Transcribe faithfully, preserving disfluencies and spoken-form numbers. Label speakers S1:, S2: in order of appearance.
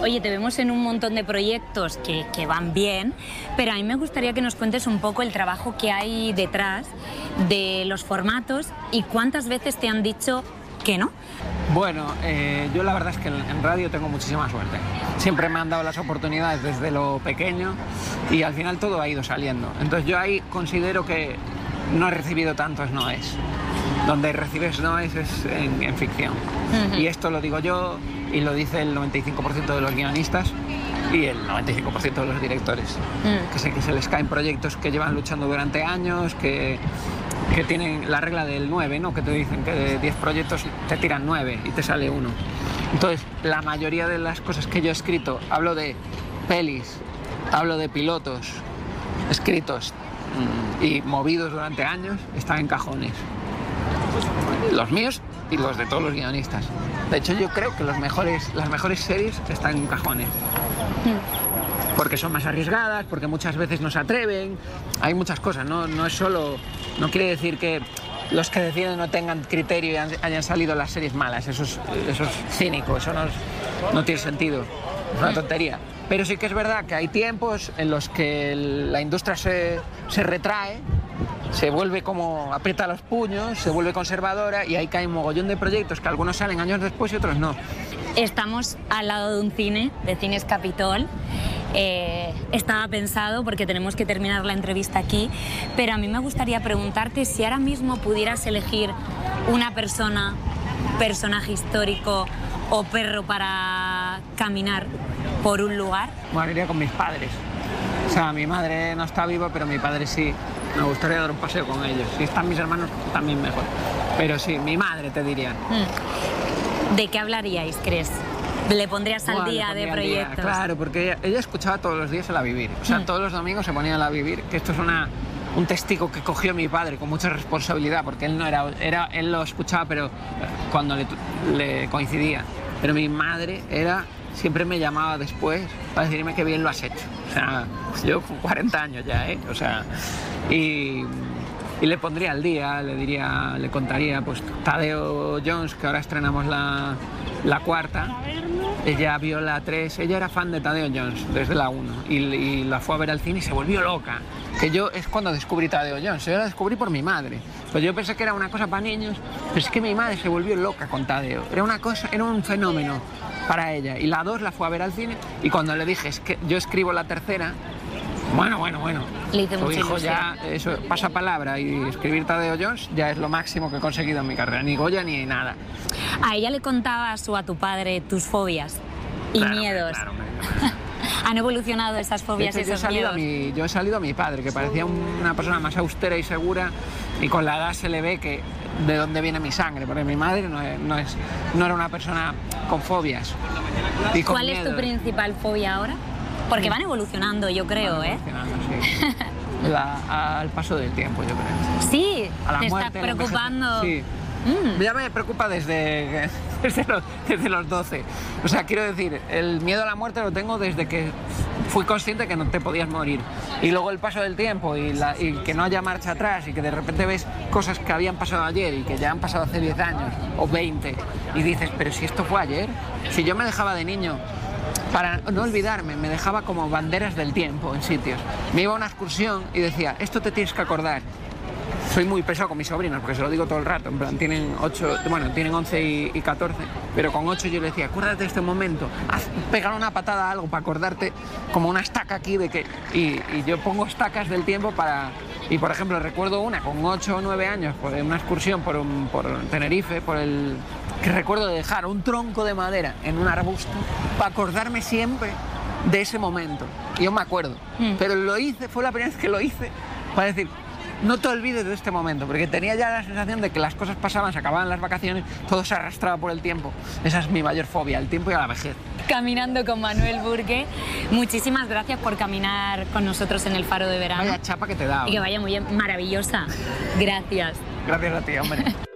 S1: Oye, te vemos en un montón de proyectos que, que van bien, pero a mí me gustaría que nos cuentes un poco el trabajo que hay detrás de los formatos y cuántas veces te han dicho que no.
S2: Bueno, eh, yo la verdad es que en radio tengo muchísima suerte. Siempre me han dado las oportunidades desde lo pequeño y al final todo ha ido saliendo. Entonces yo ahí considero que no he recibido tantos noes. Donde recibes noes es en, en ficción. Uh-huh. Y esto lo digo yo y lo dice el noventa y cinco por ciento de los guionistas y el noventa y cinco por ciento de los directores. Uh-huh. Que sé que se les caen proyectos que llevan luchando durante años, que... que tienen la regla del nueve, ¿no? Que te dicen que de diez proyectos te tiran nueve y te sale uno. Entonces, la mayoría de las cosas que yo he escrito, hablo de pelis, hablo de pilotos escritos mmm, y movidos durante años, están en cajones. Los míos y los de todos los guionistas. De hecho, yo creo que los mejores, las mejores series están en cajones. Porque son más arriesgadas, porque muchas veces no se atreven, hay muchas cosas, no, no es solo, no quiere decir que los que deciden no tengan criterio y hayan salido las series malas, eso es, eso es cínico, eso no, es, no tiene sentido, es una tontería. Pero sí que es verdad que hay tiempos en los que la industria se, se retrae, se vuelve como, aprieta los puños, se vuelve conservadora y ahí cae un mogollón de proyectos que algunos salen años después y otros no.
S1: Estamos al lado de un cine, de Cines Capitol. Eh, estaba pensado porque tenemos que terminar la entrevista aquí, pero a mí me gustaría preguntarte si ahora mismo pudieras elegir una persona, personaje histórico o perro para caminar por un lugar.
S2: Bueno, iría con mis padres. O sea, mi madre no está viva, pero mi padre sí. Me gustaría dar un paseo con ellos. Si están mis hermanos, también mejor. Pero sí, mi madre te diría.
S1: Mm. ¿De qué hablaríais, crees? ¿Le pondrías al bueno, día de proyectos?
S2: Día. Claro, porque ella, ella escuchaba todos los días el A Vivir. O sea, mm. todos los domingos se ponía el A Vivir, que esto es una, un testigo que cogió mi padre con mucha responsabilidad, porque él no era, era él lo escuchaba, pero cuando le, le coincidía. Pero mi madre era, siempre me llamaba después para decirme que bien lo has hecho. O sea, yo con cuarenta años ya, ¿eh? O sea, y... Y le pondría al día, le diría, le contaría, pues Tadeo Jones, que ahora estrenamos la, la cuarta, ella vio la tres, ella era fan de Tadeo Jones desde la uno y, y la fue a ver al cine y se volvió loca. Que yo es cuando descubrí Tadeo Jones, yo la descubrí por mi madre. Pues yo pensé que era una cosa para niños, pero es que mi madre se volvió loca con Tadeo. Era una cosa, era un fenómeno para ella. Y la dos la fue a ver al cine y cuando le dije, es que yo escribo la tercera, Bueno, bueno, bueno.
S1: Le hice
S2: Su hijo ya, eso, pasa palabra y escribir Tadeo Jones ya es lo máximo que he conseguido en mi carrera, ni Goya ni nada.
S1: ¿A ella le contabas o a tu padre tus fobias y
S2: claro,
S1: miedos?
S2: Claro, claro.
S1: ¿Han evolucionado esas fobias y esos
S2: yo
S1: miedos?
S2: A mi, yo he salido a mi padre, que parecía una persona más austera y segura, y con la edad se le ve que de dónde viene mi sangre, porque mi madre no, es, no, es, no era una persona con fobias. Y con
S1: ¿Cuál miedos. Es tu principal fobia ahora? Porque van evolucionando, yo creo, van evolucionando,
S2: ¿eh? Sí. La, al paso del tiempo, yo creo.
S1: Sí,
S2: a la
S1: te
S2: muerte,
S1: estás preocupando.
S2: Sí. Mm. Ya me preocupa desde, desde, los, desde los doce. O sea, quiero decir, el miedo a la muerte lo tengo desde que fui consciente que no te podías morir. Y luego el paso del tiempo y, la, y que no haya marcha atrás y que de repente ves cosas que habían pasado ayer y que ya han pasado hace diez años o veinte y dices, pero si esto fue ayer, si yo me dejaba de niño para no olvidarme, me dejaba como banderas del tiempo en sitios. Me iba a una excursión y decía, esto te tienes que acordar. Soy muy pesado con mis sobrinos, porque se lo digo todo el rato, en plan, tienen ocho, bueno, tienen once y, y catorce, pero con ocho yo le decía, acuérdate de este momento, haz, pegar una patada a algo para acordarte, como una estaca aquí de que... Y, y yo pongo estacas del tiempo para... Y, por ejemplo, recuerdo una con ocho o nueve años, por una excursión por, un, por Tenerife, por el... que recuerdo de dejar un tronco de madera en un arbusto para acordarme siempre de ese momento. Y yo me acuerdo, mm. pero lo hice, fue la primera vez que lo hice para decir, no te olvides de este momento, porque tenía ya la sensación de que las cosas pasaban, se acababan las vacaciones, todo se arrastraba por el tiempo. Esa es mi mayor fobia, el tiempo y a la vejez.
S1: Caminando con Manuel Burgue, muchísimas gracias por caminar con nosotros en el Faro de Verano.
S2: Vaya chapa que te da.
S1: Y que vaya muy bien, maravillosa. Gracias.
S2: Gracias a ti, hombre.